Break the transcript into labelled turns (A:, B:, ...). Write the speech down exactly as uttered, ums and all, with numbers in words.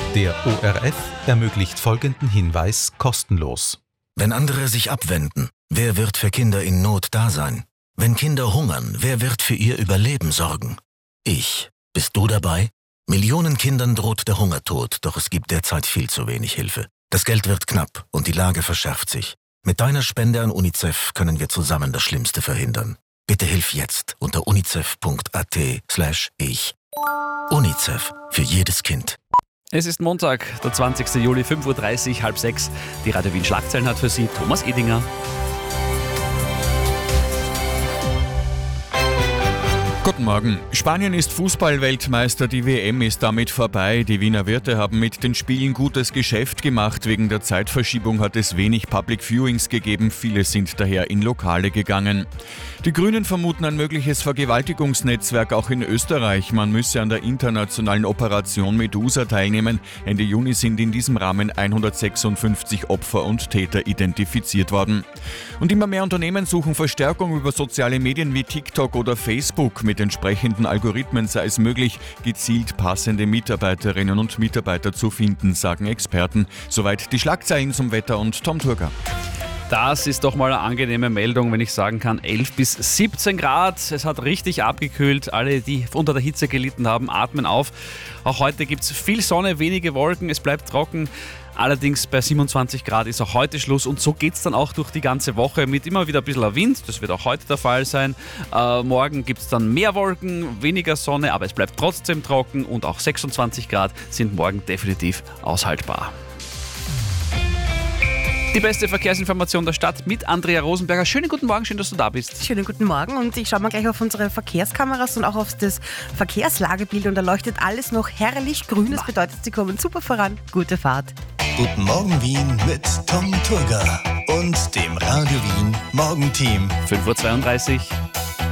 A: Der O R F ermöglicht folgenden Hinweis kostenlos.
B: Wenn andere sich abwenden, wer wird für Kinder in Not da sein? Wenn Kinder hungern, wer wird für ihr Überleben sorgen? Ich. Bist du dabei? Millionen Kindern droht der Hungertod, doch es gibt derzeit viel zu wenig Hilfe. Das Geld wird knapp und die Lage verschärft sich. Mit deiner Spende an UNICEF können wir zusammen das Schlimmste verhindern. Bitte hilf jetzt unter unicef.at slash ich. UNICEF. Für jedes Kind.
C: Es ist Montag, der zwanzigster Juli, fünf Uhr dreißig, halb sechs. Die Radio Wien Schlagzeilen hat für Sie Thomas Edinger.
D: Guten Morgen. Spanien ist Fußball-Weltmeister, die W M ist damit vorbei. Die Wiener Wirte haben mit den Spielen gutes Geschäft gemacht. Wegen der Zeitverschiebung hat es wenig Public Viewings gegeben. Viele sind daher in Lokale gegangen. Die Grünen vermuten ein mögliches Vergewaltigungsnetzwerk auch in Österreich. Man müsse an der internationalen Operation Medusa teilnehmen. Ende Juni sind in diesem Rahmen hundertsechsundfünfzig Opfer und Täter identifiziert worden. Und immer mehr Unternehmen suchen Verstärkung über soziale Medien wie TikTok oder Facebook. Mit entsprechenden Algorithmen sei es möglich, gezielt passende Mitarbeiterinnen und Mitarbeiter zu finden, sagen Experten. Soweit die Schlagzeilen zum Wetter und Tom Turger.
C: Das ist doch mal eine angenehme Meldung, wenn ich sagen kann, elf bis siebzehn Grad. Es hat richtig abgekühlt. Alle, die unter der Hitze gelitten haben, atmen auf. Auch heute gibt es viel Sonne, wenige Wolken, es bleibt trocken. Allerdings bei siebenundzwanzig Grad ist auch heute Schluss und so geht es dann auch durch die ganze Woche mit immer wieder ein bisschen Wind. Das wird auch heute der Fall sein. Äh, morgen gibt es dann mehr Wolken, weniger Sonne, aber es bleibt trotzdem trocken und auch sechsundzwanzig Grad sind morgen definitiv aushaltbar. Die beste Verkehrsinformation der Stadt mit Andrea Rosenberger. Schönen guten Morgen, schön, dass du da bist.
E: Schönen guten Morgen und ich schaue mal gleich auf unsere Verkehrskameras und auch auf das Verkehrslagebild und da leuchtet alles noch herrlich grün. Das bedeutet, sie kommen super voran. Gute Fahrt.
F: Guten Morgen Wien mit Tom Turger und dem Radio Wien Morgenteam.
C: fünf Uhr zweiunddreißig.